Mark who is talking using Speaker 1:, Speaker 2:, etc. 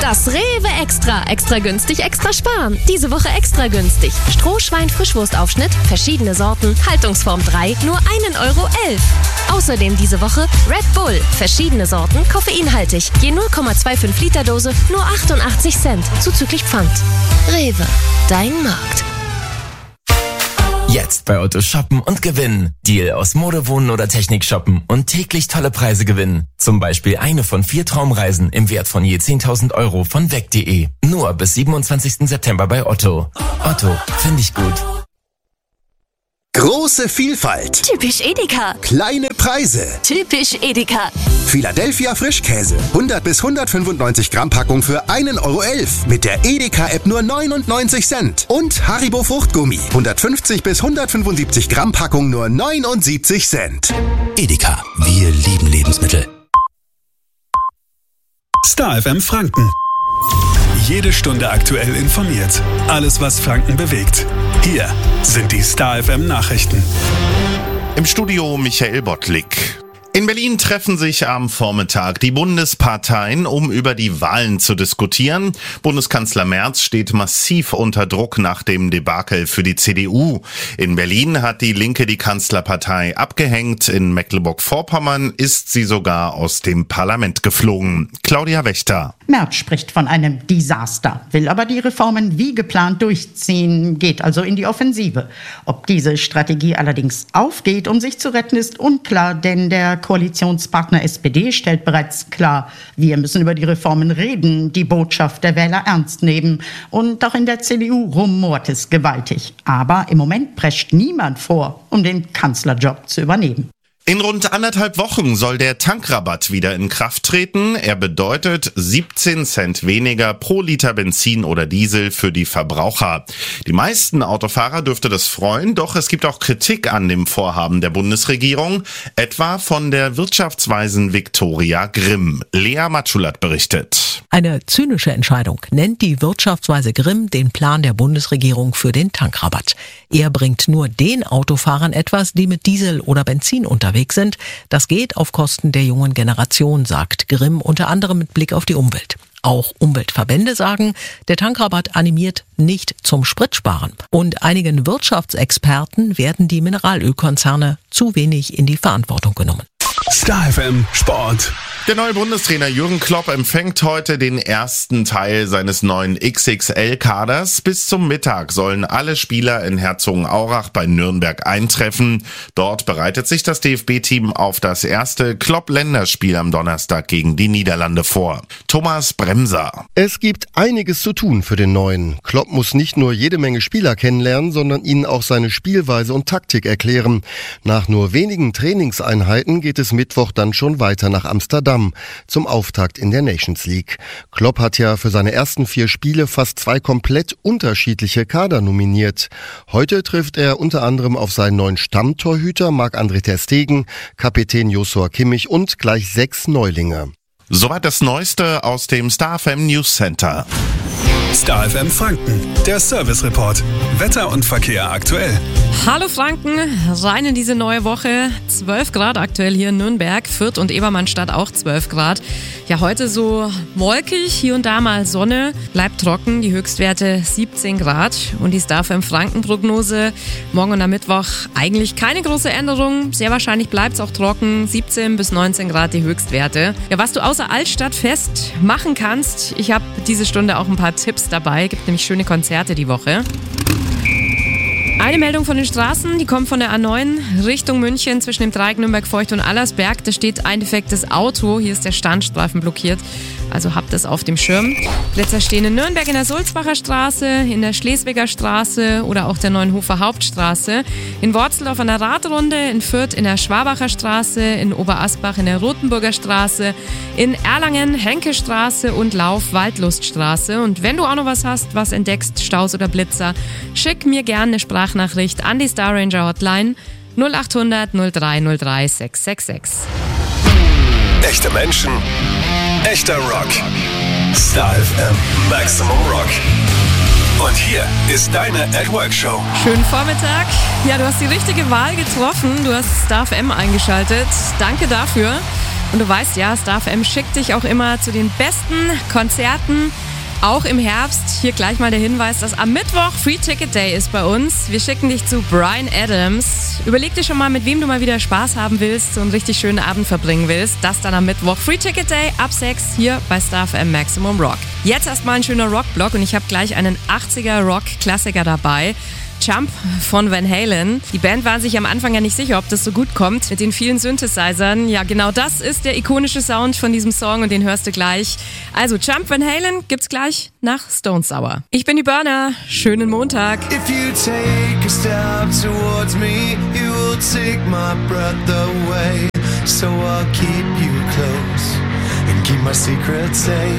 Speaker 1: Das Rewe Extra. Extra günstig, extra sparen. Diese Woche extra günstig. Strohschwein-Frischwurstaufschnitt, verschiedene Sorten, Haltungsform 3, nur 1,11 €. Außerdem diese Woche Red Bull, verschiedene Sorten, koffeinhaltig. Je 0,25 Liter Dose, nur 88 Cent, zuzüglich Pfand. Rewe, dein Markt.
Speaker 2: Jetzt bei Otto shoppen und gewinnen. Deal aus Mode, Wohnen oder Technik shoppen und täglich tolle Preise gewinnen. Zum Beispiel eine von 4 Traumreisen im Wert von je 10.000 € von weg.de. Nur bis 27. September bei Otto. Otto, finde ich gut.
Speaker 3: Große Vielfalt.
Speaker 1: Typisch Edeka.
Speaker 3: Kleine Preise.
Speaker 1: Typisch Edeka.
Speaker 3: Philadelphia Frischkäse. 100 bis 195 Gramm Packung für 1,11 € mit der Edeka-App nur 99 Cent. Und Haribo Fruchtgummi. 150 bis 175 Gramm Packung nur 79 Cent.
Speaker 4: Edeka, wir lieben Lebensmittel.
Speaker 5: Star FM Franken. Jede Stunde aktuell informiert. Alles, was Franken bewegt. Hier sind die Star FM Nachrichten.
Speaker 6: Im Studio Michael Bottlik. In Berlin treffen sich am Vormittag die Bundesparteien, um über die Wahlen zu diskutieren. Bundeskanzler Merz steht massiv unter Druck nach dem Debakel für die CDU. In Berlin hat die Linke die Kanzlerpartei abgehängt. In Mecklenburg-Vorpommern ist sie sogar aus dem Parlament geflogen. Claudia Wächter.
Speaker 7: Merz spricht von einem Desaster, will aber die Reformen wie geplant durchziehen, geht also in die Offensive. Ob diese Strategie allerdings aufgeht, um sich zu retten, ist unklar, denn der Koalitionspartner SPD stellt bereits klar, wir müssen über die Reformen reden, die Botschaft der Wähler ernst nehmen. Und auch in der CDU rumort es gewaltig. Aber im Moment prescht niemand vor, um den Kanzlerjob zu übernehmen.
Speaker 6: In rund 1,5 Wochen soll der Tankrabatt wieder in Kraft treten. Er bedeutet 17 Cent weniger pro Liter Benzin oder Diesel für die Verbraucher. Die meisten Autofahrer dürfte das freuen, doch es gibt auch Kritik an dem Vorhaben der Bundesregierung, etwa von der Wirtschaftsweisen Viktoria Grimm. Lea Matschulat berichtet.
Speaker 8: Eine zynische Entscheidung nennt die Wirtschaftsweise Grimm den Plan der Bundesregierung für den Tankrabatt. Er bringt nur den Autofahrern etwas, die mit Diesel oder Benzin unterwegs sind. Das geht auf Kosten der jungen Generation, sagt Grimm, unter anderem mit Blick auf die Umwelt. Auch Umweltverbände sagen, der Tankrabatt animiert nicht zum Spritsparen. Und einigen Wirtschaftsexperten werden die Mineralölkonzerne zu wenig in die Verantwortung genommen.
Speaker 5: Star FM Sport.
Speaker 6: Der neue Bundestrainer Jürgen Klopp empfängt heute den ersten Teil seines neuen XXL-Kaders. Bis zum Mittag sollen alle Spieler in Herzogenaurach bei Nürnberg eintreffen. Dort bereitet sich das DFB-Team auf das erste Klopp-Länderspiel am Donnerstag gegen die Niederlande vor. Thomas Bremser.
Speaker 9: Es gibt einiges zu tun für den Neuen. Klopp muss nicht nur jede Menge Spieler kennenlernen, sondern ihnen auch seine Spielweise und Taktik erklären. Nach nur wenigen Trainingseinheiten geht es Mittwoch dann schon weiter nach Amsterdam zum Auftakt in der Nations League. Klopp hat ja für seine ersten 4 Spiele fast 2 komplett unterschiedliche Kader nominiert. Heute trifft er unter anderem auf seinen neuen Stammtorhüter Marc-André ter Stegen, Kapitän Joshua Kimmich und gleich 6 Neulinge.
Speaker 6: Soweit das Neueste aus dem Star FM News Center.
Speaker 5: Star FM Franken, der Service Report. Wetter und Verkehr aktuell.
Speaker 10: Hallo Franken, rein in diese neue Woche. 12 Grad aktuell hier in Nürnberg, Fürth und Ebermannstadt auch 12 Grad. Ja, heute so wolkig, hier und da mal Sonne, bleibt trocken, die Höchstwerte 17 Grad. Und die Star FM Franken Prognose, morgen und am Mittwoch eigentlich keine große Änderung. Sehr wahrscheinlich bleibt es auch trocken, 17 bis 19 Grad die Höchstwerte. Ja, was du außer Altstadt fest machen kannst, ich habe diese Stunde auch ein paar Tipps dabei, gibt nämlich schöne Konzerte die Woche. Eine Meldung von den Straßen, die kommt von der A9 Richtung München zwischen dem Dreieck Nürnberg-Feucht und Allersberg. Da steht ein defektes Auto, hier ist der Standstreifen blockiert, also habt es auf dem Schirm. Blitzer stehen in Nürnberg in der Sulzbacher Straße, in der Schleswiger Straße oder auch der Neuenhofer Hauptstraße. In Worzeldorf an der Radrunde, in Fürth in der Schwabacher Straße, in Oberasbach in der Rotenburger Straße, in Erlangen Henkestraße und Lauf Waldluststraße. Und wenn du auch noch was hast, was entdeckst, Staus oder Blitzer, schick mir gerne eine Sprachnachricht an die Star Ranger Hotline 0800 0303 666.
Speaker 4: Echte Menschen, echter Rock. Star FM Maximum Rock. Und hier ist deine At-Work-Show.
Speaker 10: Schönen Vormittag. Ja, du hast die richtige Wahl getroffen. Du hast Star FM eingeschaltet. Danke dafür. Und du weißt ja, Star FM schickt dich auch immer zu den besten Konzerten, auch im Herbst. Hier gleich mal der Hinweis, dass am Mittwoch Free Ticket Day ist bei uns. Wir schicken dich zu Bryan Adams. Überleg dir schon mal, mit wem du mal wieder Spaß haben willst und einen richtig schönen Abend verbringen willst. Das dann am Mittwoch. Free Ticket Day ab 6 hier bei Star FM Maximum Rock. Jetzt erstmal ein schöner Rockblock und ich habe gleich einen 80er Rock-Klassiker dabei. Jump von Van Halen. Die Band war sich am Anfang ja nicht sicher, ob das so gut kommt mit den vielen Synthesizern. Ja, genau das ist der ikonische Sound von diesem Song und den hörst du gleich. Also Jump Van Halen gibt's gleich nach Stone Sour. Ich bin die Burner. Schönen Montag.
Speaker 11: If you take a step towards me, you will take my breath away. So I'll keep you close and keep my secrets safe.